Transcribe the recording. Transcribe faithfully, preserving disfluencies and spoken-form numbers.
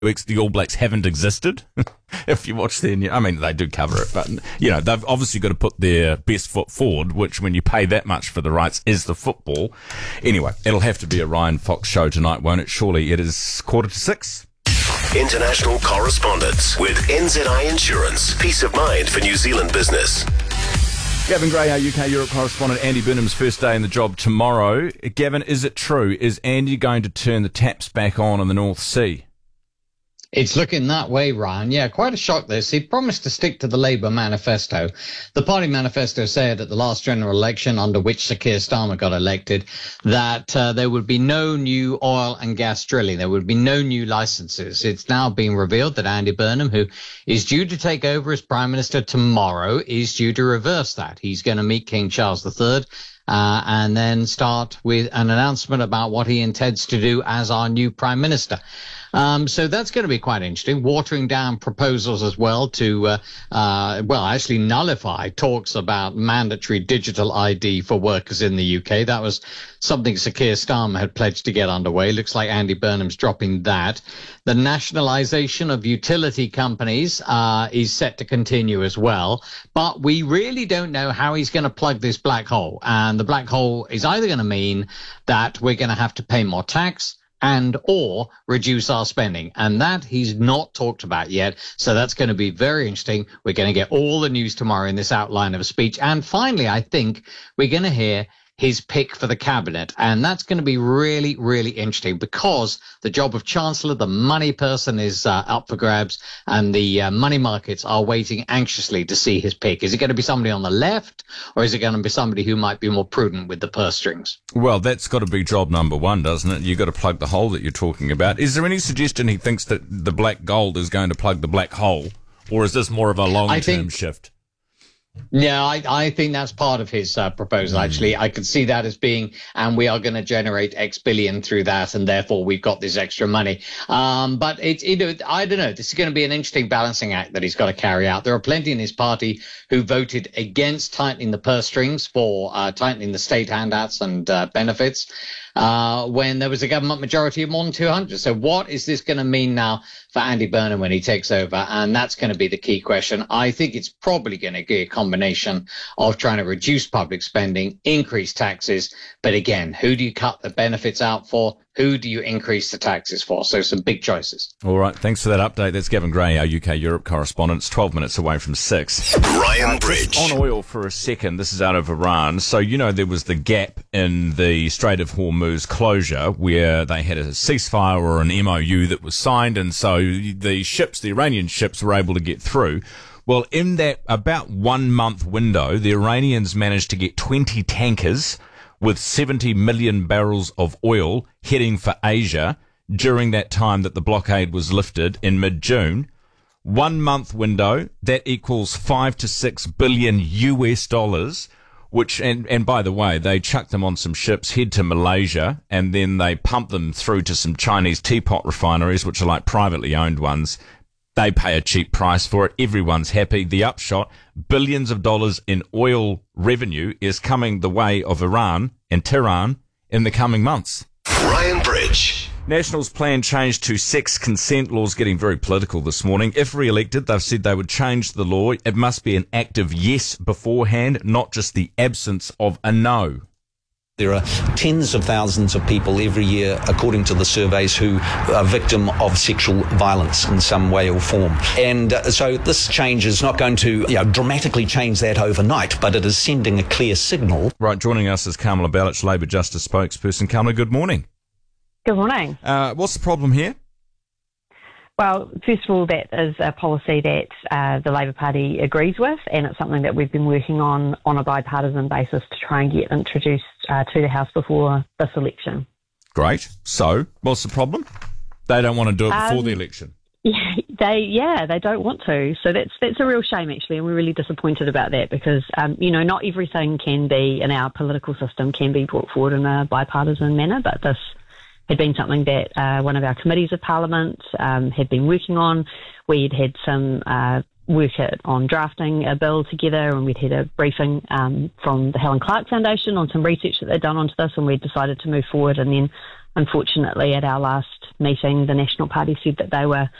weeks the All Blacks haven't existed. If you watch their, I mean, they do cover it, but, you know, they've obviously got to put their best foot forward, which when you pay that much for the rights is the football. Anyway, it'll have to be a Ryan Fox show tonight, won't it? Surely it is quarter to six. International correspondence with N Z I Insurance. Peace of mind for New Zealand business. Gavin Gray, our U K Europe correspondent. Andy Burnham's first day in the job tomorrow. Gavin, is it true? Is Andy going to turn the taps back on in the North Sea? It's looking that way, Ryan. Yeah, quite a shock this. He promised to stick to the Labour manifesto. The party manifesto said at the last general election, under which Sir Keir Starmer got elected, that uh, there would be no new oil and gas drilling. There would be no new licenses. It's now been revealed that Andy Burnham, who is due to take over as Prime Minister tomorrow, is due to reverse that. He's going to meet King Charles the Third. Uh, and then start with an announcement about what he intends to do as our new Prime Minister. Um, so that's going to be quite interesting, watering down proposals as well to, uh, uh, well, actually nullify talks about mandatory digital I D for workers in the U K. That was something Sir Keir Starmer had pledged to get underway. Looks like Andy Burnham's dropping that. The nationalisation of utility companies uh, is set to continue as well. But we really don't know how he's going to plug this black hole. And the black hole is either going to mean that we're going to have to pay more tax and or reduce our spending. And that he's not talked about yet. So that's going to be very interesting. We're going to get all the news tomorrow in this outline of a speech. And finally, I think we're going to hear his pick for the cabinet. And that's going to be really, really interesting because the job of Chancellor, the money person, is uh, up for grabs, and the uh, money markets are waiting anxiously to see his pick. Is it going to be somebody on the left, or is it going to be somebody who might be more prudent with the purse strings? Well, that's got to be job number one, doesn't it? You've got to plug the hole that you're talking about. Is there any suggestion he thinks that the black gold is going to plug the black hole, or is this more of a long-term think- shift? Yeah, I, I think that's part of his uh, proposal, actually. I could see that as being, and we are going to generate X billion through that, and therefore we've got this extra money. Um, but it's, you know, I don't know. This is going to be an interesting balancing act that he's got to carry out. There are plenty in his party who voted against tightening the purse strings for uh, tightening the state handouts and uh, benefits uh, when there was a government majority of more than two hundred. So what is this going to mean now for Andy Burnham when he takes over? And that's going to be the key question. I think it's probably going to be a combination of trying to reduce public spending, increase taxes. But again, who do you cut the benefits out for? Who do you increase the taxes for? So some big choices. All right. Thanks for that update. That's Gavin Gray, our U K Europe correspondent. It's twelve minutes away from six. Ryan Bridge. On oil for a second. This is out of Iran. So, you know, there was the gap in the Strait of Hormuz closure where they had a ceasefire or an M O U that was signed. And so the ships, the Iranian ships, were able to get through. Well, in that about one month window, the Iranians managed to get twenty tankers with seventy million barrels of oil heading for Asia during that time that the blockade was lifted in mid-June. One month window, that equals five to six billion U S dollars, which, and, and by the way, they chucked them on some ships, head to Malaysia, and then they pumped them through to some Chinese teapot refineries, which are like privately owned ones. They pay a cheap price for it. Everyone's happy. The upshot, billions of dollars in oil revenue is coming the way of Iran and Tehran in the coming months. Ryan Bridge. Nationals' plan change to sex consent laws getting very political this morning. If re-elected, they've said they would change the law. It must be an active yes beforehand, not just the absence of a no. There are tens of thousands of people every year, according to the surveys, who are victim of sexual violence in some way or form. And uh, so this change is not going to you know, dramatically change that overnight, but it is sending a clear signal. Right, joining us is Kamala Balic, Labour Justice spokesperson. Kamala, good morning. Good morning. Uh, what's the problem here? Well, first of all, that is a policy that uh, the Labour Party agrees with, and it's something that we've been working on on a bipartisan basis to try and get introduced uh, to the House before this election. Great. So, what's the problem? They don't want to do it before um, the election. Yeah, they yeah they don't want to. So that's that's a real shame, actually, and we're really disappointed about that because um, you know not everything can be in our political system can be brought forward in a bipartisan manner, but this had been something that uh, one of our committees of Parliament um, had been working on. We'd had some uh, work at, on drafting a bill together, and we'd had a briefing um, from the Helen Clark Foundation on some research that they'd done onto this, and we'd decided to move forward. And then unfortunately, at our last meeting, the National Party said that they were